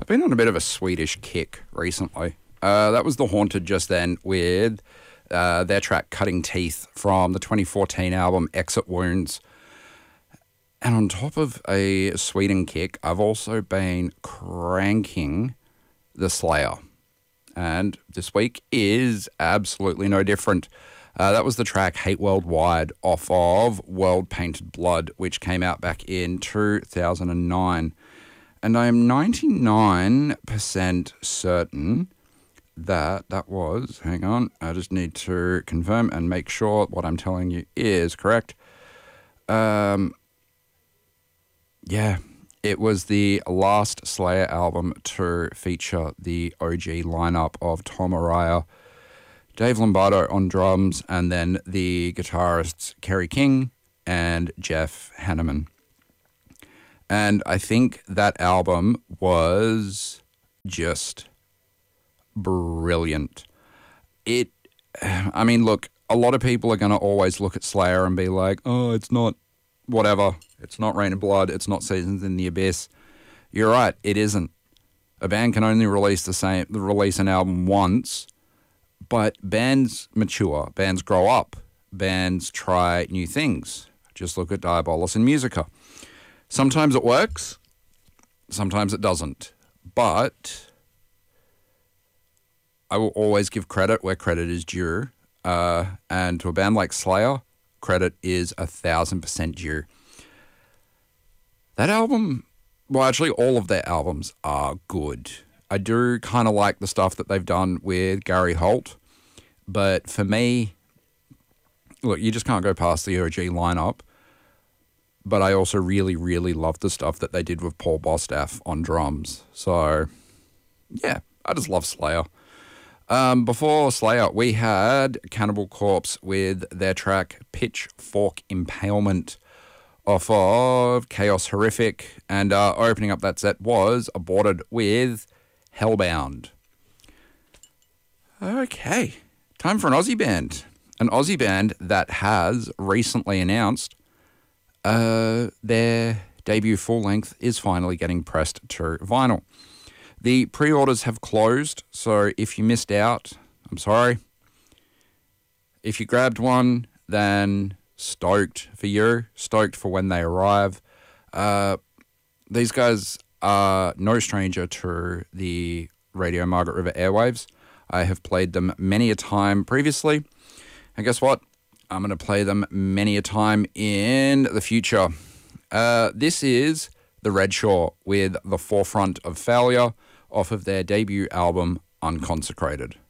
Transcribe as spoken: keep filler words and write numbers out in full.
been on a bit of a Swedish kick recently. Uh, that was The Haunted just then with uh, their track Cutting Teeth from the twenty fourteen album Exit Wounds. And on top of a Sweden kick, I've also been cranking The Slayer. And this week is absolutely no different. Uh, that was the track Hate Worldwide off of World Painted Blood, which came out back in two thousand nine. And I am ninety-nine percent certain that that was, hang on, I just need to confirm and make sure what I'm telling you is correct. Um, yeah, it was the last Slayer album to feature the O G lineup of Tom Araya, Dave Lombardo on drums, and then the guitarists Kerry King and Jeff Hanneman. And I think that album was just brilliant. It, I mean, look, a lot of people are going to always look at Slayer and be like, oh, it's not whatever. It's not Rain and Blood. It's not Seasons in the Abyss. You're right. It isn't. A band can only release the same, release an album once, but bands mature. Bands grow up. Bands try new things. Just look at Diabolus and Musica. Sometimes it works, sometimes it doesn't. But I will always give credit where credit is due. Uh, and to a band like Slayer, credit is a thousand percent due. That album, well, actually all of their albums are good. I do kind of like the stuff that they've done with Gary Holt. But for me, look, you just can't go past the O G lineup. But I also really, really love the stuff that they did with Paul Bostaff on drums. So, yeah, I just love Slayer. Um, before Slayer, we had Cannibal Corpse with their track Pitchfork Impalement off of Chaos Horrific. And uh, opening up that set was Aborted with Hellbound. Okay, time for an Aussie band. An Aussie band that has recently announced Uh, their debut full-length is finally getting pressed to vinyl. The pre-orders have closed, so if you missed out, I'm sorry. If you grabbed one, then stoked for you, stoked for when they arrive. Uh, these guys are no stranger to the Radio Margaret River airwaves. I have played them many a time previously, and guess what? I'm going to play them many a time in the future. Uh, this is The Redshaw with The Forefront of Failure off of their debut album, Unconsecrated.